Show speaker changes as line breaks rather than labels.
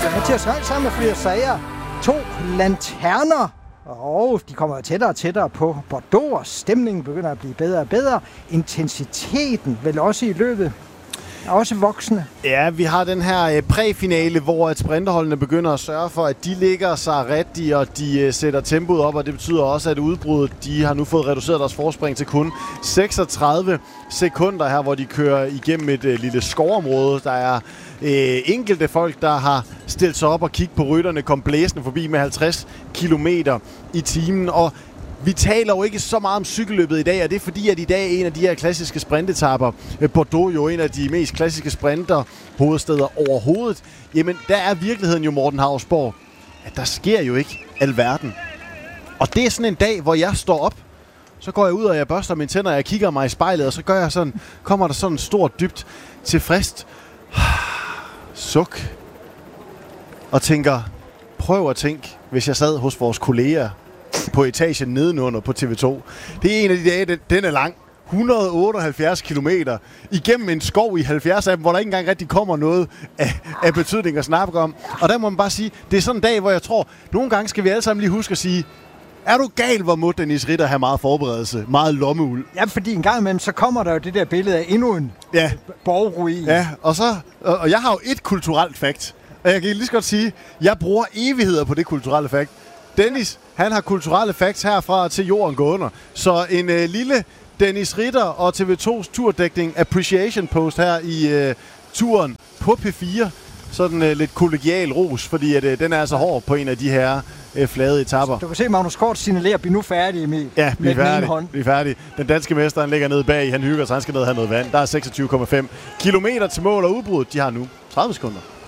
Mathias Rein sammen med flere sager. 2 lanterner. Og de kommer tættere og tættere på Bordeaux, og stemningen begynder at blive bedre og bedre. Intensiteten vel også i løbet er også voksende.
Ja, vi har den her præfinale, hvor sprinterholdene begynder at sørge for, at de ligger sig rigtigt, og de sætter tempoet op, og det betyder også, at udbruddet, de har nu fået reduceret deres forspring til kun 36 sekunder her, hvor de kører igennem et lille skovområde. Der er enkelte folk, der har stillet sig op og kigget på rytterne, kom blæsende forbi med 50 km i timen, og vi taler jo ikke så meget om cykelløbet i dag, og det er fordi, at i dag er en af de her klassiske sprintetapper, Bordeaux jo en af de mest klassiske sprinter hovedsteder overhovedet. Jamen, der er virkeligheden jo, Morten Hausborg, at der sker jo ikke alverden. Og det er sådan en dag, hvor jeg står op, så går jeg ud, og jeg børster mine tænder, og jeg kigger mig i spejlet, og så gør jeg sådan, kommer der sådan stort, dybt tilfreds suk, og tænker, prøv at tænke, hvis jeg sad hos vores kolleger på etagen nedenunder på TV2. Det er en af de dage, den er lang. 178 kilometer igennem en skov i 70 af dem, hvor der ikke engang rigtig kommer noget af betydning at snakke om. Og der må man bare sige, det er sådan en dag, hvor jeg tror, nogle gange skal vi alle sammen lige huske at sige, er du gal, hvor må Dennis Ritter have meget forberedelse, meget lommeuld?
Ja, fordi en gang imellem, så kommer der jo det der billede af endnu en borgruin.
Ja, og jeg har jo et kulturelt fakt, og jeg kan lige så godt sige, jeg bruger evigheder på det kulturelle fakt. Dennis, han har kulturelle facts herfra til jorden gå under. Så en lille Dennis Ritter og TV2's turdækning appreciation post her i turen på P4. Sådan lidt kollegial ros, fordi at, den er altså hård på en af de her flade etapper.
Du kan se, Magnus Kort signalerer, at vi nu færdige med,
ja,
med den ene hånd.
Vi er færdige. Den danske mester, han ligger nede bag. Han hygger sig, han skal ned og have noget vand. Der er 26,5 kilometer til mål og udbrud. De har nu 30 sekunder.